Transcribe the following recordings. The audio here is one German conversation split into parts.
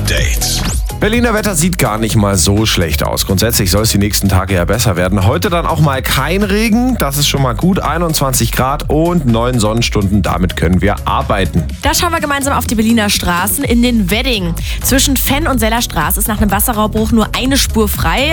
Update. Berliner Wetter sieht gar nicht mal so schlecht aus. Grundsätzlich soll es die nächsten Tage ja besser werden. Heute dann auch mal kein Regen, das ist schon mal gut. 21 Grad und 9 Sonnenstunden, damit können wir arbeiten. Da schauen wir gemeinsam auf die Berliner Straßen in den Wedding. Zwischen Fenn und Sellerstraße ist nach einem Wasserrohrbruch nur eine Spur frei.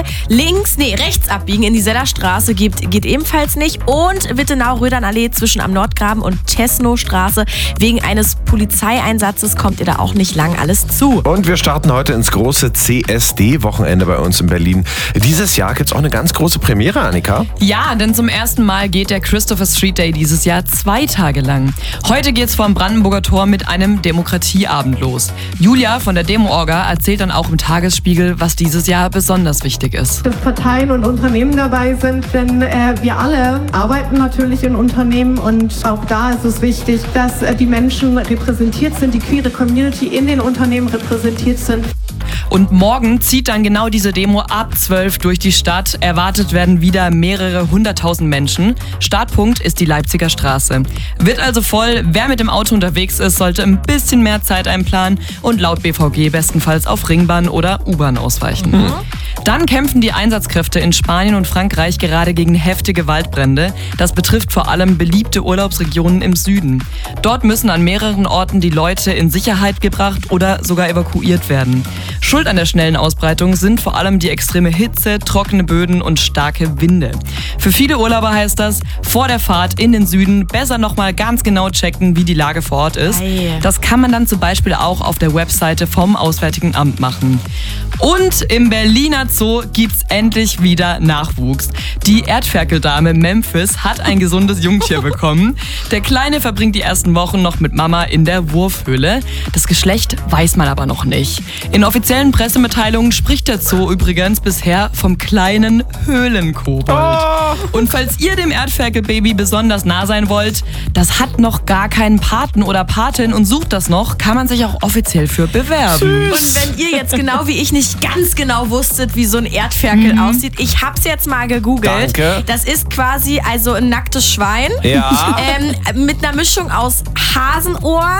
Rechts abbiegen in die Sellerstraße geht ebenfalls nicht. Und Wittenau-Rödern-Allee zwischen am Nordgraben und Tesno-Straße. Wegen eines Polizeieinsatzes kommt ihr da auch nicht lang alles zu. Und wir starten heute ins große CSD-Wochenende bei uns in Berlin. Dieses Jahr gibt es auch eine ganz große Premiere, Annika. Ja, denn zum ersten Mal geht der Christopher Street Day dieses Jahr 2 Tage lang. Heute geht's vom Brandenburger Tor mit einem Demokratieabend los. Julia von der Demo-Orga erzählt dann auch im Tagesspiegel, was dieses Jahr besonders wichtig ist. Dass Parteien und Unternehmen dabei sind, denn wir alle arbeiten natürlich in Unternehmen und auch da ist es wichtig, dass die Menschen repräsentiert sind, die queere Community in den Unternehmen repräsentiert sind. Und morgen zieht dann genau diese Demo ab 12 durch die Stadt. Erwartet werden wieder mehrere 100.000 Menschen. Startpunkt ist die Leipziger Straße. Wird also voll. Wer mit dem Auto unterwegs ist, sollte ein bisschen mehr Zeit einplanen und laut BVG bestenfalls auf Ringbahn oder U-Bahn ausweichen. Dann kämpfen die Einsatzkräfte in Spanien und Frankreich gerade gegen heftige Waldbrände. Das betrifft vor allem beliebte Urlaubsregionen im Süden. Dort müssen an mehreren Orten die Leute in Sicherheit gebracht oder sogar evakuiert werden. Schuld an der schnellen Ausbreitung sind vor allem die extreme Hitze, trockene Böden und starke Winde. Für viele Urlauber heißt das, vor der Fahrt in den Süden besser nochmal ganz genau checken, wie die Lage vor Ort ist. Das kann man dann zum Beispiel auch auf der Webseite vom Auswärtigen Amt machen. Und im Berliner Zoo gibt's endlich wieder Nachwuchs. Die Erdferkeldame Memphis hat ein gesundes Jungtier bekommen. Der Kleine verbringt die ersten Wochen noch mit Mama in der Wurfhöhle. Das Geschlecht weiß man aber noch nicht. In offiziellen Pressemitteilungen spricht der Zoo übrigens bisher vom kleinen Höhlenkobold. Und falls ihr dem Erdferkelbaby besonders nah sein wollt, das hat noch gar keinen Paten oder Patin und sucht das noch, kann man sich auch offiziell für bewerben. Und wenn ihr jetzt genau wie ich nicht ganz genau wusstet, wie so ein Erdferkel aussieht, ich hab's jetzt mal gegoogelt. Danke. Das ist quasi also ein nacktes Schwein. Ja. Mit einer Mischung aus Hasenohren,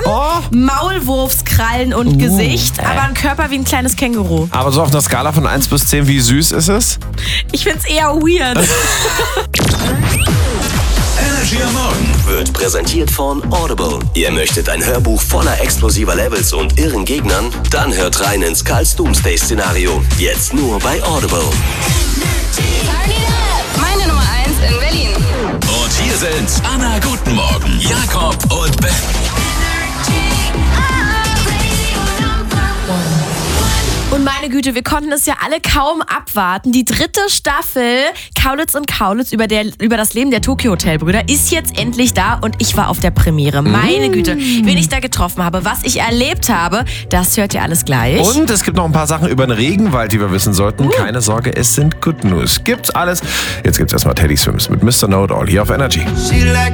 Maulwurfskrallen und Gesicht, aber ein Körper wie ein kleines Känguru. Aber so auf einer Skala von 1 bis 10, wie süß ist es? Ich find's eher weird. Energy am Morgen wird präsentiert von Audible. Ihr möchtet ein Hörbuch voller explosiver Levels und irren Gegnern? Dann hört rein ins Karls Doomsday-Szenario. Jetzt nur bei Audible. Meine Nummer 1 in Berlin. Und hier sind Anna, guten Morgen, Jakob und Ben. Und meine Güte, wir konnten es ja alle kaum abwarten. Die 3. Staffel Kaulitz und Kaulitz über das Leben der Tokyo-Hotel-Brüder ist jetzt endlich da und ich war auf der Premiere. Meine Güte, wen ich da getroffen habe, was ich erlebt habe, das hört ihr alles gleich. Und es gibt noch ein paar Sachen über den Regenwald, die wir wissen sollten. Keine Sorge, es sind Good News. Gibt's alles. Jetzt gibt's erstmal Teddy Swims mit Mr. Know-It-All hier auf Energy.